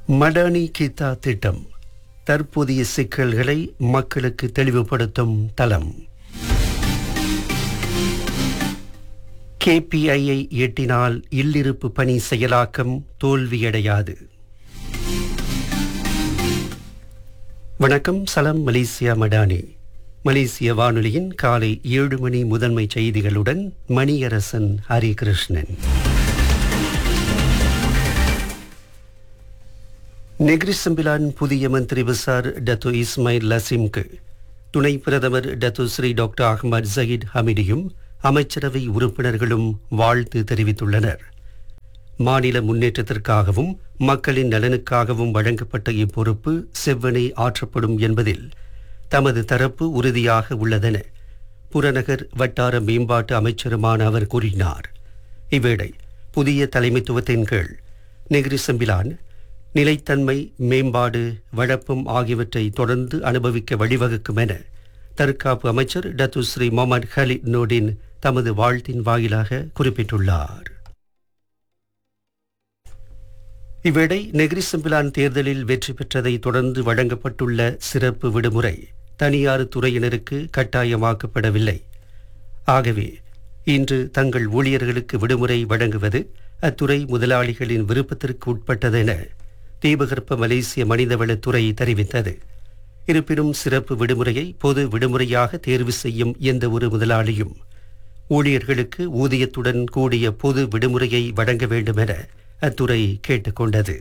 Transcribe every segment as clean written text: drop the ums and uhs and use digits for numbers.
மடானி கீதா திட்டம் தற்போதைய சிக்கல்களை மக்களுக்கு தெளிவுபடுத்தும் தளம். KPI-ஐ எட்டினால் இல்லிருப்பு பணி செயலாக்கம் தோல்வியடையாது. வணக்கம், சலாம் மலேசியா மடானி. மலேசிய வானொலியின் காலை 7 மணி முதன்மை செய்திகளுடன் மணியரசன் ஹரிகிருஷ்ணன். நெகிரி செம்பிலான் புதிய மந்திரி பசார் டத்து இஸ்மாயில் லசிம்க்கு துணை பிரதமர் Datuk Sri doctor Ahmad Zahid ஹமிடியும் அமைச்சரவை உறுப்பினர்களும் வாழ்த்து தெரிவித்துள்ளனர். மாநில முன்னேற்றத்திற்காகவும் மக்களின் நலனுக்காகவும் வழங்கப்பட்ட இப்பொறுப்பு செவ்வனே ஆற்றப்படும் என்பதில் தமது தரப்பு உறுதியாக உள்ளதென புறநகர் வட்டார மேம்பாட்டு அமைச்சருமான அவர் கூறினார். இவ்வேளை புதிய தலைமைத்துவத்தின் கீழ் நெகிரி செம்பிலான் நிலைத்தன்மை, மேம்பாடு, வழப்பம் ஆகியவற்றை தொடர்ந்து அனுபவிக்க வழிவகுக்கும் என தற்காப்பு அமைச்சர் டத்து ஸ்ரீ முகமது ஹலீத் நோடின் தமது வாழ்த்தின் வாயிலாக குறிப்பிட்டுள்ளார். இவ்வேளை நெகிரி செம்பிலான் தேர்தலில் வெற்றி பெற்றதை தொடர்ந்து வழங்கப்பட்டுள்ள சிறப்பு விடுமுறை தனியார் துறையினருக்கு கட்டாயமாக்கப்படவில்லை. ஆகவே இன்று தங்கள் ஊழியர்களுக்கு விடுமுறை வழங்குவது அத்துறை முதலாளிகளின் விருப்பத்திற்கு உட்பட்டதென தீபகற்ப மலேசிய மனிதவளத்துறை தெரிவித்தது. இருப்பினும் சிறப்பு விடுமுறையை பொது விடுமுறையாக தேர்வு செய்யும் எந்த ஒரு முதலாளியும் ஊழியர்களுக்கு ஊதியத்துடன் கூடிய பொது விடுமுறையை வழங்க வேண்டும் என அத்துறை கேட்டுக்கொண்டது.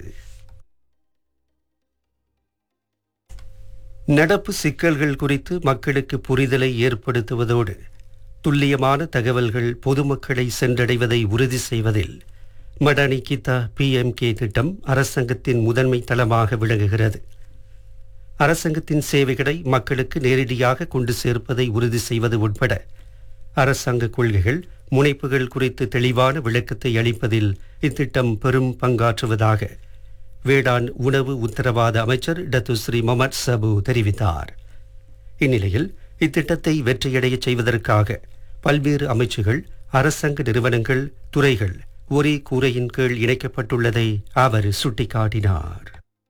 நடப்பு சிக்கல்கள் குறித்து மக்களுக்கு புரிதலை ஏற்படுத்துவதோடு துல்லியமான தகவல்கள் பொதுமக்களை சென்றடைவதை உறுதி செய்வதில் மடானி கீதா PMK திட்டம் அரசாங்கத்தின் முதன்மை தளமாக விளங்குகிறது. அரசாங்கத்தின் சேவைகளை மக்களுக்கு நேரடியாக கொண்டு சேர்ப்பதை உறுதி செய்வது உட்பட அரசாங்க கொள்கைகள், முனைப்புகள் குறித்து தெளிவான விளக்கத்தை அளிப்பதில் இத்திட்டம் பெரும் பங்காற்றுவதாக வேளாண் உணவு உத்தரவாத அமைச்சர் டத்து ஸ்ரீ முகமது சபு தெரிவித்தார். இந்நிலையில் இத்திட்டத்தை வெற்றியடையச் செய்வதற்காக பல்வேறு அமைச்சுகள், அரசாங்க நிறுவனங்கள், துறைகள் ஒரே கூரையின் கீழ் இணைக்கப்பட்டுள்ளதை அவர் சுட்டிக்காட்டினார்.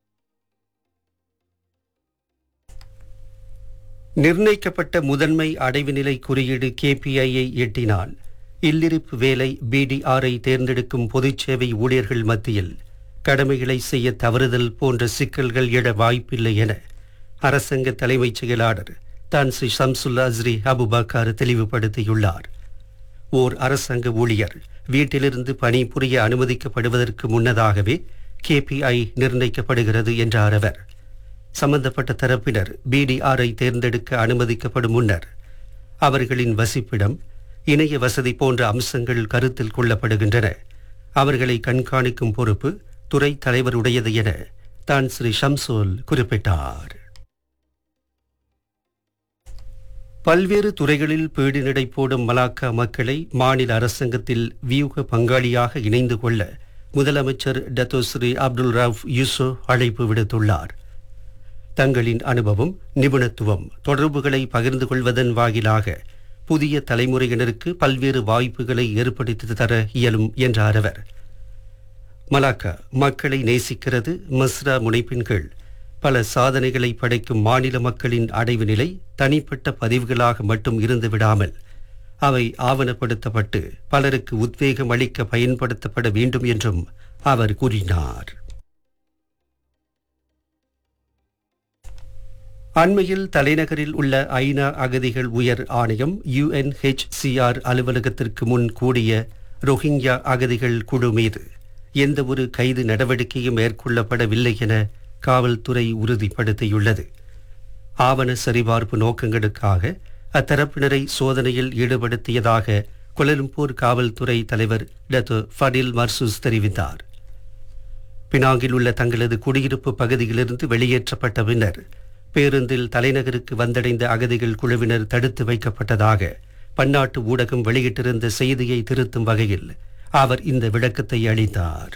நிர்ணயிக்கப்பட்ட முதன்மை அடைவு நிலை குறியீடு KPI-ஐ எட்டினால் இல்லிருப்பு வேலை BDR-ஐ தேர்ந்தெடுக்கும் பொதுச்சேவை ஊழியர்கள் மத்தியில் கடமைகளை செய்ய தவறுதல் போன்ற சிக்கல்கள் எழ வாய்ப்பில்லை என அரசாங்க தலைமைச் செயலாளர் தான் ஸ்ரீ ஷம்சுல் அஸ்ரி அபுபக்கர் தெளிவுபடுத்தியுள்ளார். ஓர் அரசாங்க ஊழியர் வீட்டிலிருந்து பணிபுரிய அனுமதிக்கப்படுவதற்கு முன்னதாகவே KPI நிர்ணயிக்கப்படுகிறது என்றார் அவர். சம்பந்தப்பட்ட தரப்பினர் BDR-ஐ தேர்ந்தெடுக்க அனுமதிக்கப்படும் முன்னர் அவர்களின் வசிப்பிடம், இணைய வசதி போன்ற அம்சங்கள் கருத்தில் கொள்ளப்படுகின்றன. அவர்களை கண்காணிக்கும் பொறுப்பு துறை தலைவருடையது என தான் ஸ்ரீ ஷம்சோல் குறிப்பிட்டார். பல்வேறு துறைகளில் பீடு நடை போடும் மலாக்கா மக்களை மாநில அரசாங்கத்தில் வியூக பங்காளியாக இணைந்து கொள்ள முதலமைச்சர் டத்தோ ஸ்ரீ அப்துல் ரவுஃப் யூசோ அழைப்பு விடுத்துள்ளார். தங்களின் அனுபவம், நிபுணத்துவம், தொடர்புகளை பகிர்ந்து கொள்வதன் வாயிலாக புதிய தலைமுறையினருக்கு பல்வேறு வாய்ப்புகளை ஏற்படுத்தி தர இயலும் என்றார் அவர். மலாக்கா மக்களை நேசிக்கிறது மஸ்ரா முனைப்பின் கீழ் பல சாதனைகளை படைக்கும் மாநில மக்களின் அடைவு நிலை தனிப்பட்ட பதிவுகளாக மட்டும் இருந்து விடாமல் அவை ஆவணப்படுத்தப்பட்டு பலருக்கு உத்வேகம் அளிக்க பயன்படுத்தப்பட வேண்டும் என்றும் அவர் கூறினார். அண்மையில் தலைநகரில் உள்ள ஐநா அகதிகள் உயர் ஆணையம் UNHCR அலுவலகத்திற்கு முன் கூடிய ரோஹிங்யா அகதிகள் குழு மீது எந்த ஒரு கைது நடவடிக்கையும் மேற்கொள்ளப்படவில்லை என காவல்துறை உறுதிப்படுத்தியுள்ளது. ஆவண சரிபார்ப்பு நோக்கங்களுக்காக அத்தரப்பினரை சோதனையில் ஈடுபடுத்தியதாக கோலாலம்பூர் காவல்துறை தலைவர் டத்து ஃபடில் மர்சூஸ் தெரிவித்தார். பினாங்கில் உள்ள தங்களது குடியிருப்பு பகுதியிலிருந்து வெளியேற்றப்பட்ட பின்னர் பேருந்தில் தலைநகருக்கு வந்தடைந்த அகதிகள் குழுவினர் தடுத்து வைக்கப்பட்டதாக பன்னாட்டு ஊடகம் வெளியிட்டிருந்த செய்தியை திருத்தும் வகையில் அவர் இந்த விளக்கத்தை அளித்தார்.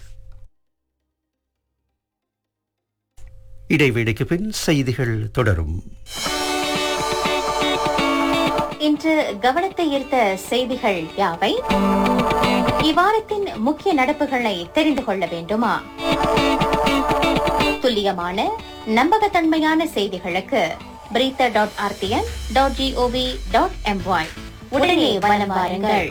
இடைவேளைக்கு பின் செய்திகள் தொடரும். இன்று கவனத்தை ஈர்த்த செய்திகள் யாவை? இவ்வாரத்தின் முக்கிய நடப்புகளை தெரிந்து கொள்ள வேண்டுமா? துல்லியமான நம்பகத்தன்மையான செய்திகளுக்கு berita.rtn.gov.my உடனே வலம் வாருங்கள்.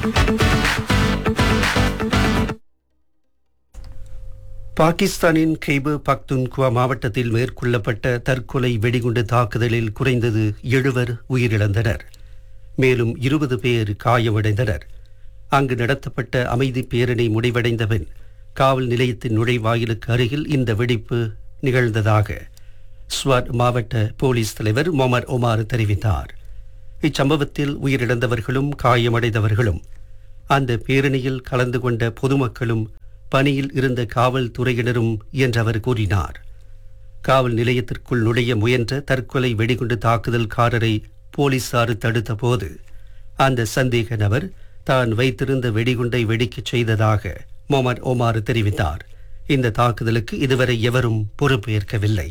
பாகிஸ்தானின் கைபர் பக்துன்குவா மாவட்டத்தில் மேற்கொள்ளப்பட்ட தற்கொலை வெடிகுண்டு தாக்குதலில் குறைந்தது 7 உயிரிழந்தனர். மேலும் 20 பேர் காயமடைந்தனர். அங்கு நடத்தப்பட்ட அமைதி பேரணி முடிவடைந்த பின் காவல் நிலையத்தின் நுழைவாயிலுக்கு அருகில் இந்த வெடிப்பு நிகழ்ந்ததாக ஸ்வாட் மாவட்ட போலீஸ் தலைவர் மொமர் ஒமார் தெரிவித்தார். இச்சம்பவத்தில் உயிரிழந்தவர்களும் காயமடைந்தவர்களும் அந்த பேரணியில் கலந்து கொண்ட பொதுமக்களும் பணியில் இருந்த காவல்துறையினரும் என்று அவர் கூறினார். காவல் நிலையத்திற்குள் நுழைய முயன்ற தற்கொலை வெடிகுண்டு தாக்குதல்காரரை போலீசார் தடுத்த போது அந்த சந்தேக நபர் தான் வைத்திருந்த வெடிகுண்டை வெடிக்கச் செய்ததாக மொமர் ஒமார் தெரிவித்தார். இந்த தாக்குதலுக்கு இதுவரை எவரும் பொறுப்பேற்கவில்லை.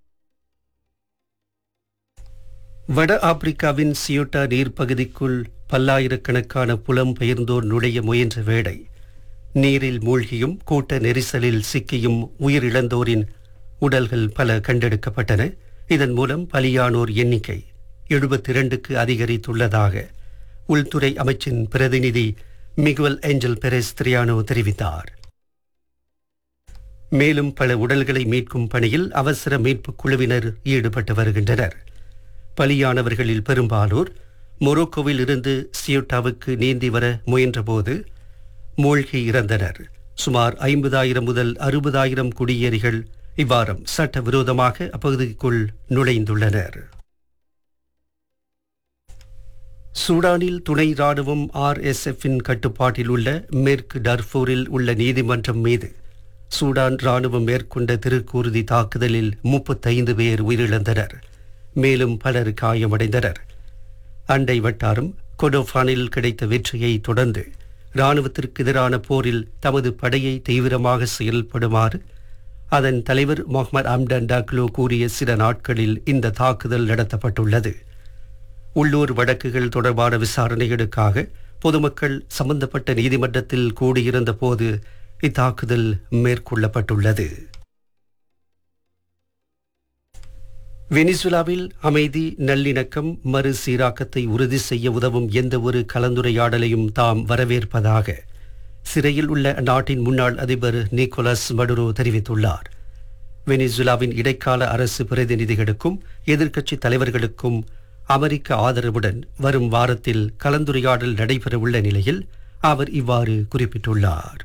வட ஆப்பிரிக்காவின் சியோட்டா நீர்ப்பகுதிக்குள் பல்லாயிரக்கணக்கான புலம்பெயர்ந்தோர் நுழைய முயன்ற வேளை நீரில் மூழ்கியும் கூட்ட நெரிசலில் சிக்கியும் உயிரிழந்தோரின் உடல்கள் பல கண்டெடுக்கப்பட்டன. இதன் மூலம் பலியானோர் எண்ணிக்கை 72க்கு அதிகரித்துள்ளதாக உள்துறை அமைச்சின் பிரதிநிதி மிகுவல் ஏஞ்சல் பெரெஸ் திரியானோ தெரிவித்தார். மேலும் பல உடல்களை மீட்கும் பணியில் அவசர மீட்புக் குழுவினர் ஈடுபட்டு வருகின்றனர். பலியானவர்களில் பெரும்பாலோர் மொரோக்கோவில் இருந்து சியோட்டாவுக்கு நீந்தி வர முயன்றபோது மூழ்கி இறந்தனர். சுமார் 50,000 முதல் 60,000 குடியேறிகள் இவ்வாரம் சட்டவிரோதமாக அப்பகுதிக்குள் நுழைந்துள்ளனர். சூடானில் துணை ராணுவம் RSF-இன் கட்டுப்பாட்டில் உள்ள மேற்கு டர்ஃபூரில் உள்ள நீதிமன்றம் மீது சூடான் ராணுவம் மேற்கொண்ட திருக்கூறுதி தாக்குதலில் 35 பேர் உயிரிழந்தனர். மேலும் பலர் காயமடைந்தனர். அண்டை வட்டாரம் கொடோஃபானில் கிடைத்த வெற்றியை தொடர்ந்து இராணுவத்திற்கு எதிரான போரில் தமது படையை தீவிரமாக செயல்படுமாறு அதன் தலைவர் முகமது அம்டன் டாக்லோ கூறிய சில நாட்களில் இந்த தாக்குதல் நடத்தப்பட்டுள்ளது. உள்ளூர் வழக்குகள் தொடர்பான விசாரணைகளுக்காக பொதுமக்கள் சம்பந்தப்பட்ட நீதிமன்றத்தில் கூடியிருந்த போது இத்தாக்குதல் மேற்கொள்ளப்பட்டுள்ளது. வெனிசுலாவில் அமைதி, நல்லிணக்கம், மறுசீராக்கத்தை உறுதி செய்ய உதவும் எந்த ஒரு கலந்துரையாடலையும் தாம் வரவேற்பதாக சிறையில் உள்ள நாட்டின் முன்னாள் அதிபர் நிக்கோலஸ் மடுரோ தெரிவித்துள்ளார். வெனிசுலாவின் இடைக்கால அரசு பிரதிநிதிகளுக்கும் எதிர்க்கட்சி தலைவர்களுக்கும் அமெரிக்க ஆதரவுடன் வரும் வாரத்தில் கலந்துரையாடல் நடைபெறவுள்ள நிலையில் அவர் இவ்வாறு குறிப்பிட்டுள்ளார்.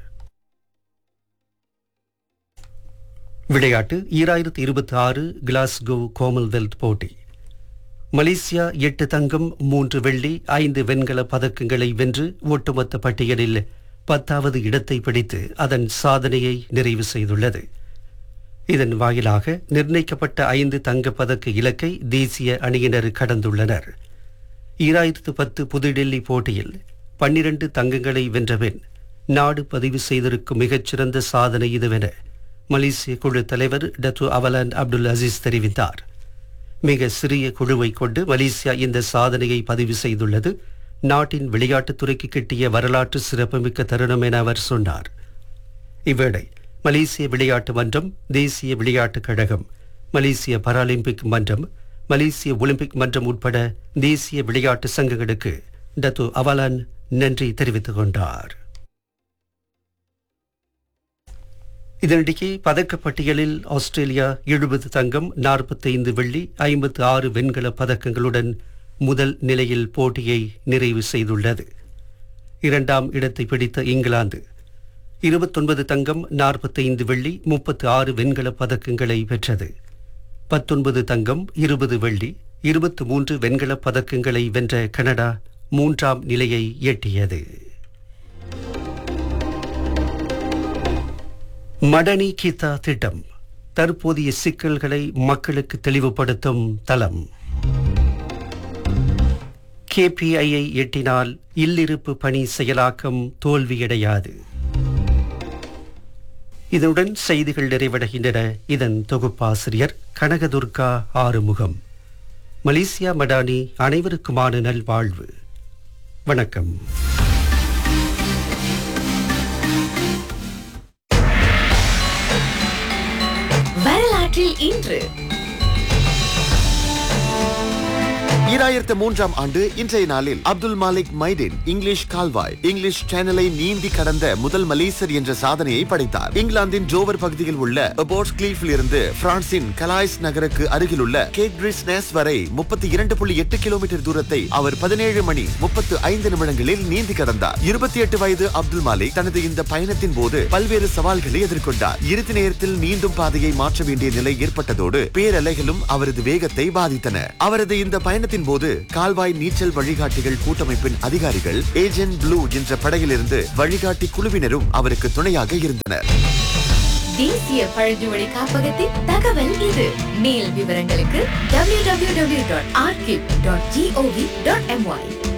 விளையாட்டு 2026 கிளாஸ்கோ காமன்வெல்த் போட்டி. மலேசியா 8 தங்கம், 3 வெள்ளி, 5 வெண்கல பதக்கங்களை வென்று ஒட்டுமொத்த பட்டியலில் 10வது இடத்தை பிடித்து அதன் சாதனையை நிறைவு செய்துள்ளது. இதன் வாயிலாக நிர்ணயிக்கப்பட்ட 5 தங்கப்பதக்க இலக்கை தேசிய அணியினர் கடந்துள்ளனர். 2010 புதுடெல்லி போட்டியில் 12 தங்கங்களை வென்றபின் நாடு பதிவு செய்திருக்கும் மிகச்சிறந்த சாதனை இதுவென மலேசிய குழு தலைவர் டத்து அவலான் அப்துல் அசீஸ் தெரிவித்தார். மிக சிறிய குழுவை கொண்டு மலேசியா இந்த சாதனையை பதிவு செய்துள்ளது நாட்டின் விளையாட்டுத்துறைக்கு கிட்டிய வரலாற்று சிறப்புமிக்க தருணம் என அவர் சொன்னார். இவ்வேளை மலேசிய விளையாட்டு மன்றம், தேசிய விளையாட்டுக் கழகம், மலேசிய பாராலிம்பிக் மன்றம், மலேசிய ஒலிம்பிக் மன்றம் உட்பட தேசிய விளையாட்டு சங்கங்களுக்கு டத்து அவலான் நன்றி தெரிவித்துக் கொண்டார். இதனிடையே பதக்கப்பட்டியலில் ஆஸ்திரேலியா 70 தங்கம், 45 வெள்ளி, 56 வெண்கல பதக்கங்களுடன் முதல் நிலையில் போட்டியை நிறைவு செய்துள்ளது. 2ஆம் இடத்தை பிடித்த இங்கிலாந்து 29 தங்கம், 45 வெள்ளி, 36 வெண்கல பதக்கங்களை பெற்றது. 19 தங்கம், 20 வெள்ளி, 23 வெண்கல பதக்கங்களை வென்ற கனடா 3ஆம் நிலையை எட்டியது. மடனி கீதா திட்டம் தற்போதைய சிக்கல்களை மக்களுக்கு தெளிவுபடுத்தும் தளம். KPI-ஐ எட்டினால் இல்லிருப்பு பணி செயலாக்கம் தோல்வியடையாது. இதனுடன் செய்திகள் நிறைவடைகின்றன. இதன் தொகுப்பாசிரியர் கனகதுர்கா ஆறுமுகம். மலேசியா மடானி அனைவருக்குமான நல்வாழ்வு. வணக்கம். வரலாறு இன்று 2003ஆம் ஆண்டு இன்றைய நாளில் அப்துல் மாலிக் மைடின் இங்கிலீஷ் கால்வாய் இங்கிலீஷ் சேனலை நீந்தி கடந்த முதல் மலேசியர் என்ற சாதனையை படைத்தார். இங்கிலாந்தின் ஜோவர் பகுதியில் உள்ள அபோர்ட் கிளீஃபில் இருந்து பிரான்சின் கலாய்ஸ் நகருக்கு அருகிலுள்ள கேட்பிரிட்ஜ் நேஸ் வரை 32.8 கிலோமீட்டர் தூரத்தை அவர் 17 மணி 35 நிமிடங்களில் நீந்தி கடந்தார். 28 வயது அப்துல் மாலிக் தனது இந்த பயணத்தின் போது பல்வேறு சவால்களை எதிர்கொண்டார். இறுதி நேரத்தில் நீந்தும் பாதையை மாற்ற வேண்டிய நிலை ஏற்பட்டதோடு பேரலைகளும் அவரது வேகத்தை பாதித்தன. அவரது இந்த பயணத்தின் போது கால்வாய் நீச்சல் வழிகாட்டிகள் கூட்டமைப்பின் அதிகாரிகள் ஏஜென்ட் ப்ளூ என்ற படையிலிருந்து வழிகாட்டி குழுவினரும் அவருக்கு துணையாக இருந்தனர். தேசிய பழங்குடி காப்பகத்தின் தகவல் இது. மேல் விவரங்களுக்கு www.archive.gov.my